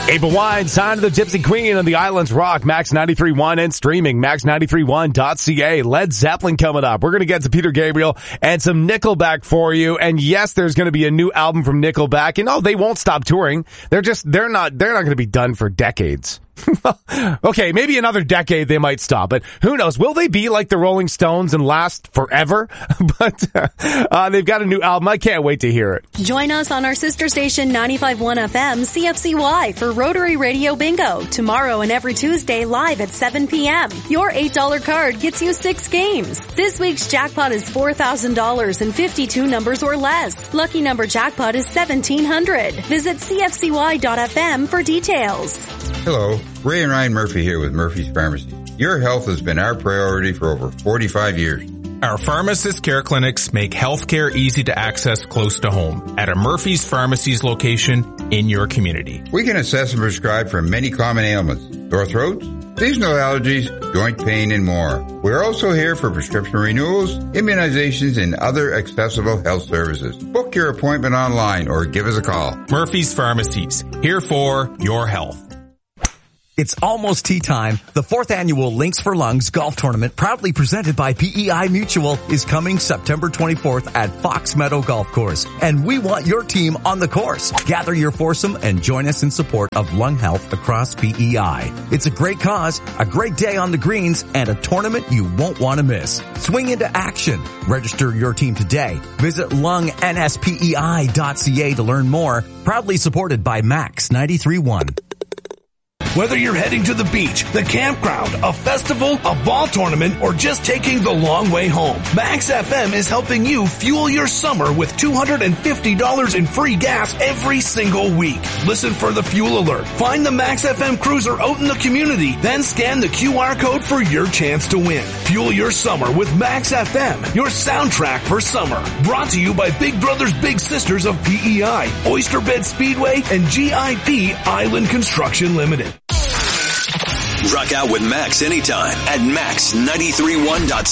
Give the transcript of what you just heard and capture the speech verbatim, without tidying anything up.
April Wine, Sign of the Gypsy Queen on the Islands Rock, Max ninety-three point one and streaming, max ninety-three point one dot c a. Led Zeppelin coming up. We're going to get to Peter Gabriel and some Nickelback for you. And yes, there's going to be a new album from Nickelback. And no, they won't stop touring. They're just, they're not, they're not going to be done for decades. Okay, maybe another decade they might stop, but who knows? Will they be like the Rolling Stones and last forever? But uh, they've got a new album. I can't wait to hear it. Join us on our sister station ninety-five point one F M C F C Y for Rotary Radio Bingo tomorrow and every Tuesday live at seven p.m. Your eight dollars card gets you six games. This week's jackpot is four thousand dollars and fifty-two numbers or less. Lucky number jackpot is seventeen hundred. Visit C F C Y dot F M for details. Hello, Ray and Ryan Murphy here with Murphy's Pharmacy. Your health has been our priority for over forty-five years. Our pharmacist care clinics make healthcare easy to access close to home at a Murphy's Pharmacy's location in your community. We can assess and prescribe for many common ailments, sore throats, seasonal allergies, joint pain, and more. We're also here for prescription renewals, immunizations, and other accessible health services. Book your appointment online or give us a call. Murphy's Pharmacies, here for your health. It's almost tea time. The fourth annual Links for Lungs golf tournament, proudly presented by P E I Mutual, is coming September twenty-fourth at Fox Meadow Golf Course. And we want your team on the course. Gather your foursome and join us in support of lung health across P E I. It's a great cause, a great day on the greens, and a tournament you won't want to miss. Swing into action. Register your team today. Visit lung n s p e i dot c a to learn more. Proudly supported by Max ninety-three point one. Whether you're heading to the beach, the campground, a festival, a ball tournament, or just taking the long way home, Max F M is helping you fuel your summer with two hundred fifty dollars in free gas every single week. Listen for the fuel alert. Find the Max F M cruiser out in the community, then scan the Q R code for your chance to win. Fuel your summer with Max F M, your soundtrack for summer. Brought to you by Big Brothers Big Sisters of P E I, Oyster Bed Speedway, and G I P Island Construction Limited. Rock out with Max anytime at max ninety-three point one dot